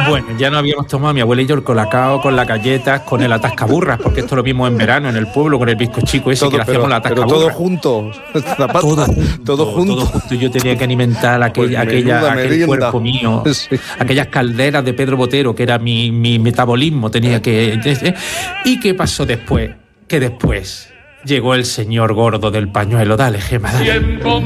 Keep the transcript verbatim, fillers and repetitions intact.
Bueno, ya no habíamos tomado mi abuela y yo el colacao con las galletas, con el atascaburras, porque esto lo vimos en verano en el pueblo con el bizcochico ese, todo, que le hacíamos la atascaburra. Pero todo junto, todo, todo junto, todo junto. Todo junto. Yo tenía que alimentar aquella, pues aquella, aquel cuerpo mío, sí. Aquellas calderas de Pedro Botero, que era mi, mi metabolismo, tenía que... ¿Y qué pasó después? Que después llegó el señor gordo del pañuelo. Dale, Gema, dale.